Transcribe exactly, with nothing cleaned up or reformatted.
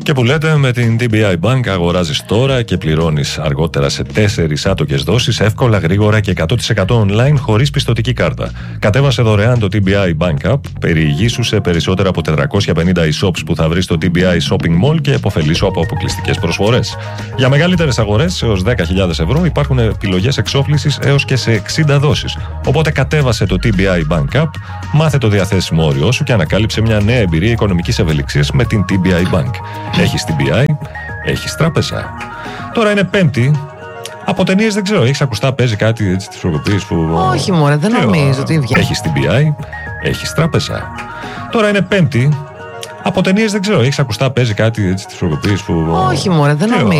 Και που λέτε, με την τι μπι άι Bank αγοράζεις τώρα και πληρώνεις αργότερα σε τέσσερις άτοκες δόσεις, εύκολα, γρήγορα και εκατό τοις εκατό online χωρίς πιστωτική κάρτα. Κατέβασε δωρεάν το τι μπι άι Bank App, περιηγήσου σε περισσότερα από τετρακόσια πενήντα e-shops που θα βρεις στο τι μπι άι Shopping Mall και επωφελήσου από αποκλειστικές προσφορές. Για μεγαλύτερες αγορές έως δέκα χιλιάδες ευρώ υπάρχουν επιλογές εξόφλησης έως και σε εξήντα δόσεις. Οπότε κατέβασε το τι μπι άι Bank App, μάθε το διαθέσιμο όριό σου και ανακάλυψε μια νέα εμπειρία οικονομικής ευελιξίας με την τι μπι άι Bank. Έχεις τι μπι άι, έχεις τράπεζα. Τώρα είναι Πέμπτη. Από ταινίες δεν ξέρω, έχεις ακουστά, παίζει κάτι έτσι τις προκοπίες που. Όχι, μωρέ, δεν νομίζω ότι βγαίνει. Έχεις τι μπι άι, έχεις τράπεζα. Τώρα είναι Πέμπτη. Από ταινίες δεν ξέρω, έχεις ακουστά, παίζει κάτι έτσι τις προκοπίες που. Όχι, μωρέ, δεν νομίζω.